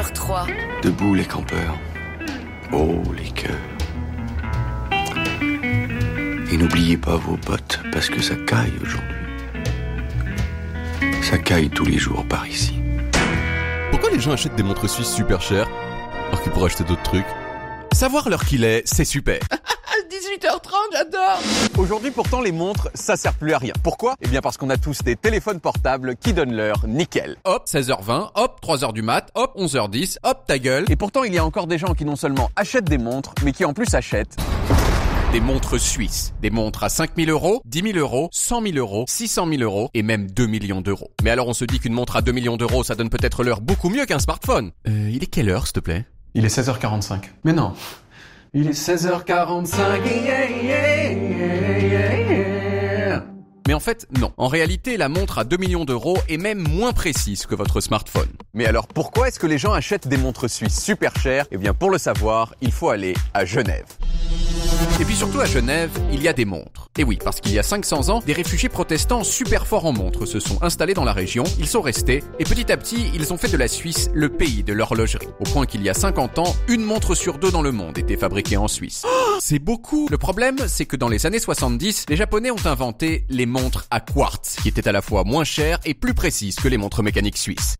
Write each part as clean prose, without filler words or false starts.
Par 3. Debout les campeurs, haut les cœurs. Et n'oubliez pas vos bottes, parce que ça caille aujourd'hui. Ça caille tous les jours par ici. Pourquoi les gens achètent des montres suisses super chères alors qu'ils pourraient acheter d'autres trucs? Savoir l'heure qu'il est, c'est super. 18h30, j'adore. Aujourd'hui, pourtant, les montres, ça sert plus à rien. Pourquoi? Eh bien, parce qu'on a tous des téléphones portables qui donnent l'heure nickel. Hop, 16h20, hop, 3h du mat, hop, 11h10, hop, ta gueule. Et pourtant, il y a encore des gens qui non seulement achètent des montres, mais qui en plus achètent des montres suisses. Des montres à 5 000 euros, 10 000 euros, 100 000 euros, 600 000 euros et même 2 millions d'euros. Mais alors on se dit qu'une montre à 2 millions d'euros, ça donne peut-être l'heure beaucoup mieux qu'un smartphone. Il est quelle heure, s'il te plaît? Il est 16h45. Mais non. Il est 16h45. Mais en fait, non. En réalité, la montre à 2 millions d'euros est même moins précise que votre smartphone. Mais alors, pourquoi est-ce que les gens achètent des montres suisses super chères? Eh bien, pour le savoir, il faut aller à Genève. Et puis surtout à Genève, il y a des montres. Et oui, parce qu'il y a 500 ans, des réfugiés protestants super forts en montres se sont installés dans la région, ils sont restés, et petit à petit, ils ont fait de la Suisse le pays de l'horlogerie. Au point qu'il y a 50 ans, une montre sur 2 dans le monde était fabriquée en Suisse. Oh, c'est beaucoup! Le problème, c'est que dans les années 70, les Japonais ont inventé les montres à quartz, qui étaient à la fois moins chères et plus précises que les montres mécaniques suisses.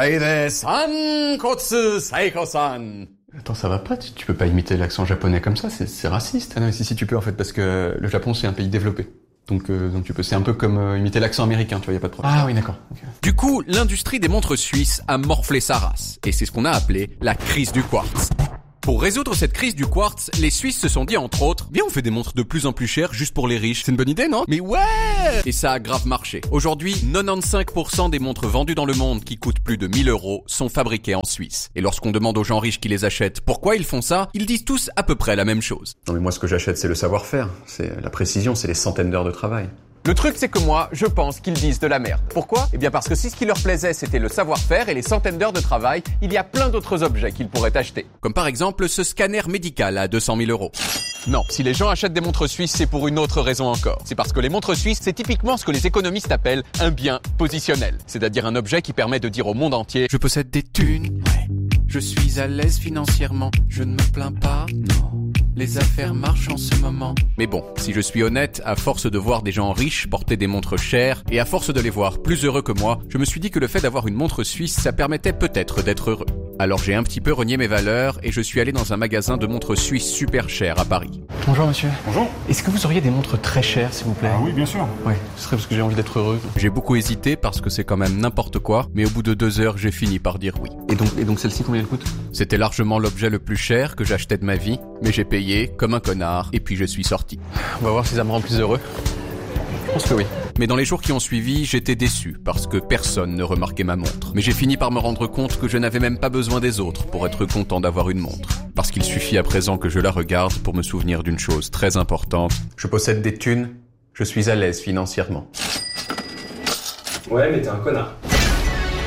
Attends, ça va pas, tu peux pas imiter l'accent japonais comme ça, c'est raciste. Ah non, si tu peux en fait, parce que le Japon c'est un pays développé. Donc tu peux, c'est un peu comme imiter l'accent américain, tu vois, y a pas de problème. Ah oui, d'accord. Okay. Du coup, l'industrie des montres suisses a morflé sa race, et c'est ce qu'on a appelé la crise du quartz. Pour résoudre cette crise du quartz, les Suisses se sont dit entre autres, bien on fait des montres de plus en plus chères juste pour les riches. C'est une bonne idée, non? Mais ouais! Et ça a grave marché. Aujourd'hui, 95% des montres vendues dans le monde qui coûtent plus de 1000 euros sont fabriquées en Suisse. Et lorsqu'on demande aux gens riches qui les achètent pourquoi ils font ça, ils disent tous à peu près la même chose. Non mais moi ce que j'achète c'est le savoir-faire, c'est la précision, c'est les centaines d'heures de travail. Le truc, c'est que moi, je pense qu'ils disent de la merde. Pourquoi? Eh bien parce que si ce qui leur plaisait, c'était le savoir-faire et les centaines d'heures de travail, il y a plein d'autres objets qu'ils pourraient acheter. Comme par exemple ce scanner médical à 200 000 euros. Non, si les gens achètent des montres suisses, c'est pour une autre raison encore. C'est parce que les montres suisses, c'est typiquement ce que les économistes appellent un bien positionnel. C'est-à-dire un objet qui permet de dire au monde entier « Je possède des thunes, ouais. Je suis à l'aise financièrement, je ne me plains pas, non. Les affaires marchent en ce moment. » Mais bon, si je suis honnête, à force de voir des gens riches porter des montres chères, et à force de les voir plus heureux que moi, je me suis dit que le fait d'avoir une montre suisse, ça permettait peut-être d'être heureux. Alors j'ai un petit peu renié mes valeurs, et je suis allé dans un magasin de montres suisses super chères à Paris. Bonjour monsieur. Bonjour. Est-ce que vous auriez des montres très chères s'il vous plaît? Ah oui, bien sûr. Ouais, ce serait parce que j'ai envie d'être heureux. J'ai beaucoup hésité parce que c'est quand même n'importe quoi, mais au bout de 2 heures, j'ai fini par dire oui. Et donc celle-ci combien elle coûte? C'était largement l'objet le plus cher que j'achetais de ma vie, mais j'ai payé comme un connard, et puis je suis sorti. On va voir si ça me rend plus heureux. Je pense que oui. Mais dans les jours qui ont suivi, j'étais déçu parce que personne ne remarquait ma montre. Mais j'ai fini par me rendre compte que je n'avais même pas besoin des autres pour être content d'avoir une montre. Parce qu'il suffit à présent que je la regarde pour me souvenir d'une chose très importante. Je possède des thunes, je suis à l'aise financièrement. Ouais, mais t'es un connard.